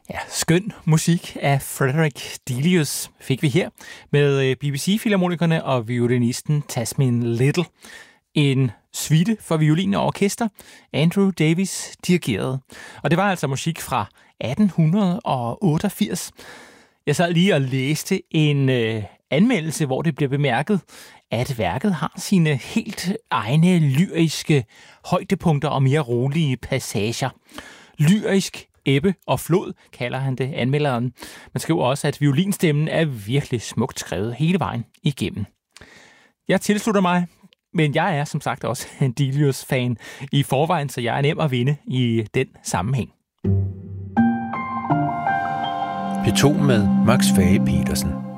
Ja, skøn musik af Frederick Delius fik vi her med BBC-filharmonikerne og violinisten Tasmin Little. En suite for violin og orkester, Andrew Davies dirigerede. Og det var altså musik fra 1888. Jeg sad lige og læste en anmeldelse, hvor det blev bemærket, at værket har sine helt egne lyriske højdepunkter og mere rolige passager. Lyrisk ebbe og flod, kalder han det, anmelderen. Man skriver også, at violinstemmen er virkelig smukt skrevet hele vejen igennem. Jeg tilslutter mig, men jeg er som sagt også en Delius-fan i forvejen, så jeg er nem at vinde i den sammenhæng. P2 med Max Fage-Petersen.